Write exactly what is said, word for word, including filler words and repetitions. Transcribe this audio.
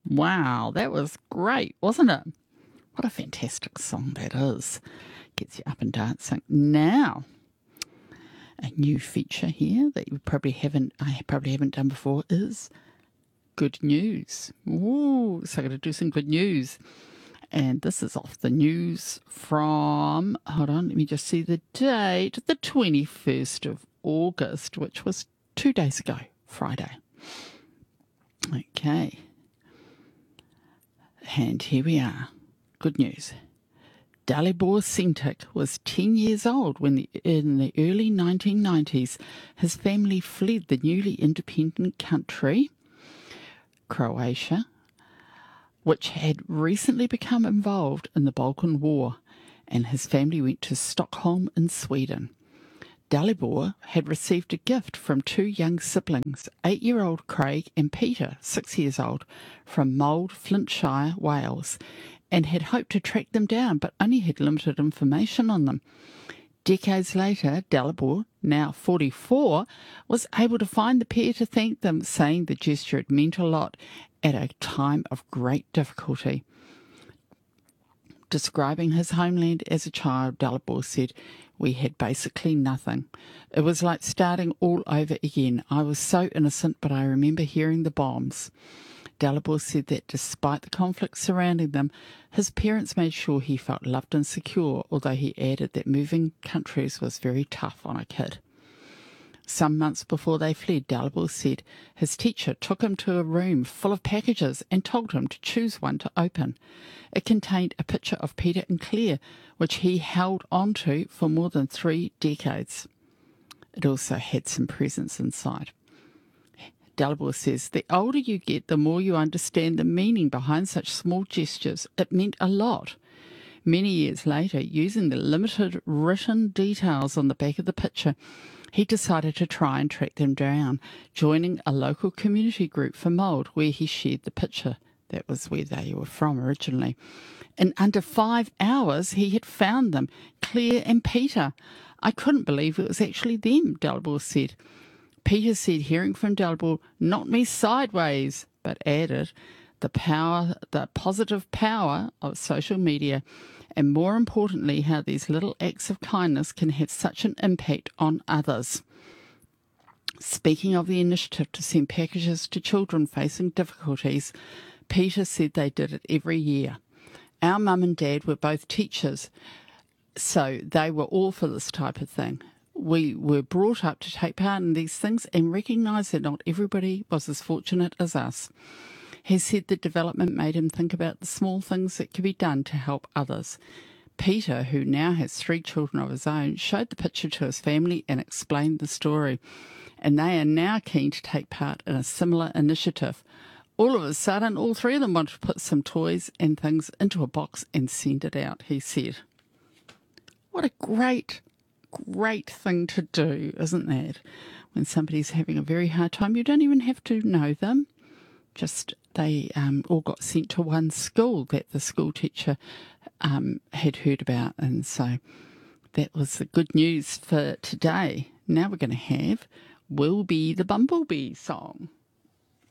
Wow, that was great, wasn't it? What a fantastic song that is. Gets you up and dancing. Now, a new feature here that you probably haven't, I probably haven't done before is good news. Ooh, so I'm going to do some good news. And this is off the news from, hold on, let me just see the date, the twenty-first of August, which was two days ago, Friday. Okay. And here we are. Good news. Dalibor Sintic was ten years old when the, in the early nineteen nineties his family fled the newly independent country, Croatia, which had recently become involved in the Balkan War, and his family went to Stockholm in Sweden. Dalibor had received a gift from two young siblings, eight-year-old Craig and Peter, six years old, from Mold, Flintshire, Wales, and had hoped to track them down, but only had limited information on them. Decades later, Dalibor, now forty-four, was able to find the pair to thank them, saying the gesture had meant a lot at a time of great difficulty. Describing his homeland as a child, Dalibor said, "We had basically nothing. It was like starting all over again. I was so innocent, but I remember hearing the bombs." Dalibor said that despite the conflict surrounding them, his parents made sure he felt loved and secure, although he added that moving countries was very tough on a kid. Some months before they fled, Dalibor said his teacher took him to a room full of packages and told him to choose one to open. It contained a picture of Peter and Claire, which he held onto for more than three decades. It also had some presents inside. Dalibor says, "The older you get, the more you understand the meaning behind such small gestures. It meant a lot." Many years later, using the limited written details on the back of the picture, he decided to try and track them down, joining a local community group for Mould, where he shared the picture. That was where they were from originally. In under five hours, he had found them, Claire and Peter. "I couldn't believe it was actually them," Dalibor said. Peter said hearing from Dalibor knocked me sideways, but added the power, the positive power of social media, and more importantly, how these little acts of kindness can have such an impact on others. Speaking of the initiative to send packages to children facing difficulties, Peter said they did it every year. "Our mum and dad were both teachers, so they were all for this type of thing. We were brought up to take part in these things and recognise that not everybody was as fortunate as us." He said the development made him think about the small things that could be done to help others. Peter, who now has three children of his own, showed the picture to his family and explained the story, and they are now keen to take part in a similar initiative. All of a sudden, all three of them wanted to put some toys and things into a box and send it out, he said. What a great Great thing to do, isn't that? When somebody's having a very hard time, you don't even have to know them. Just they um, all got sent to one school that the school teacher um, had heard about, and so that was the good news for today. Now we're going to have Will Be the Bumblebee song.